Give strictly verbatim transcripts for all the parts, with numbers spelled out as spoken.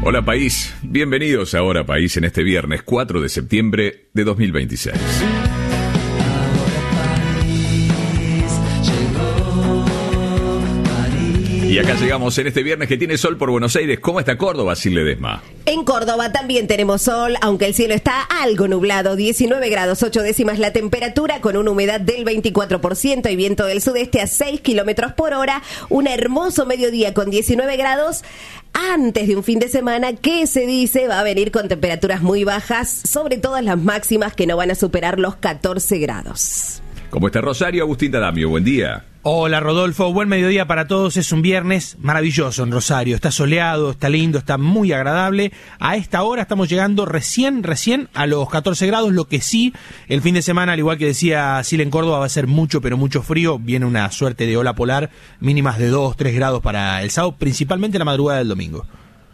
Hola país, bienvenidos a Hora País en este viernes cuatro de septiembre de dos mil veintiséis. Y acá llegamos en este viernes que tiene sol por Buenos Aires. ¿Cómo está Córdoba, Sil Ledesma? En Córdoba también tenemos sol, aunque el cielo está algo nublado. diecinueve grados, ocho décimas la temperatura, con una humedad del veinticuatro por ciento y viento del sudeste a seis kilómetros por hora. Un hermoso mediodía con diecinueve grados, antes de un fin de semana que se dice va a venir con temperaturas muy bajas, sobre todo las máximas que no van a superar los catorce grados. ¿Cómo está Rosario? Agustín Tadamio, buen día. Hola Rodolfo, buen mediodía para todos. Es un viernes maravilloso en Rosario, está soleado, está lindo, está muy agradable. A esta hora estamos llegando recién, recién a los catorce grados, lo que sí, el fin de semana, al igual que decía Sil en Córdoba, va a ser mucho, pero mucho frío. Viene una suerte de ola polar, mínimas de dos, tres grados para el sábado, principalmente la madrugada del domingo.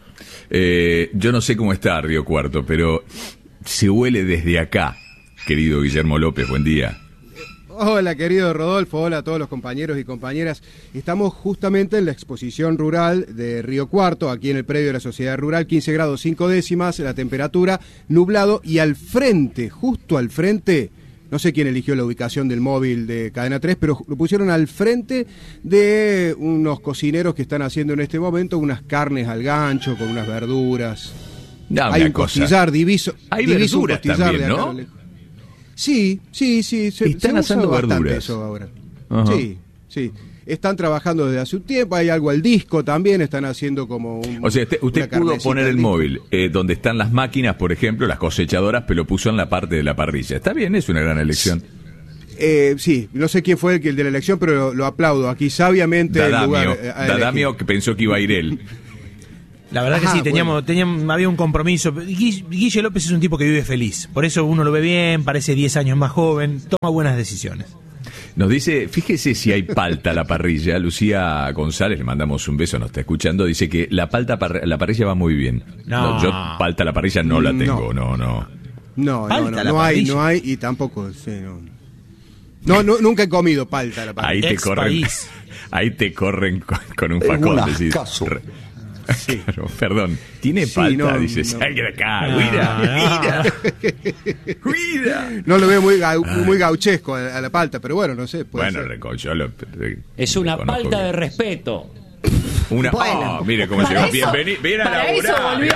Eh, yo no sé cómo está Río Cuarto, pero se huele desde acá, querido Guillermo López, buen día. Hola querido Rodolfo, hola a todos los compañeros y compañeras. Estamos justamente en la exposición rural de Río Cuarto, aquí en el predio de la Sociedad Rural, quince grados cinco décimas, la temperatura, nublado, y al frente, justo al frente, no sé quién eligió la ubicación del móvil de Cadena tres, pero lo pusieron al frente de unos cocineros que están haciendo en este momento unas carnes al gancho con unas verduras. Dame Hay un cosa. costillar diviso. Hay diviso verduras también, ¿no? Sí, sí, sí. Se, Están se asando usa bastante verduras. eso ahora. Ajá. Sí, sí. Están trabajando desde hace un tiempo, hay algo al disco también, están haciendo como un... O sea, usted, usted pudo poner el disco. móvil eh, donde están las máquinas, por ejemplo, las cosechadoras, pero lo puso en la parte de la parrilla. Está bien, es una gran elección. Eh, sí, no sé quién fue el que el de la elección, pero lo, lo aplaudo. Aquí sabiamente... el Dadamio, lugar, eh, a Dadamio elegir. que pensó que iba a ir él. La verdad Ajá, que sí, teníamos, bueno. teníamos, había un compromiso. Guille, Guille López es un tipo que vive feliz, por eso uno lo ve bien, parece diez años más joven, toma buenas decisiones. Nos dice, fíjese si hay palta a la parrilla. Lucía González, le mandamos un beso, nos está escuchando, dice que la palta par- la parrilla va muy bien. No. Yo palta a la parrilla no la tengo, no, no. No, Palta no, no, a la no hay, parrilla. no hay, y tampoco... Sí, no. No, no, nunca he comido palta a la parrilla. Ahí te Ex corren, país. ahí te corren con, con un facón. Decís, re- Sí. Claro, perdón, tiene Sí, palta, no, dice, no. salga de acá, No, cuida, no. cuida, cuida. No lo veo muy, gau- muy gauchesco a, a la palta, pero bueno, no sé. Puede Bueno, ser. reco- yo lo, re- Es una reconozco palta que- de respeto. Una, Bueno, oh, mire cómo para llegó. eso- Bienvenido, viene a para eso laburar. volvió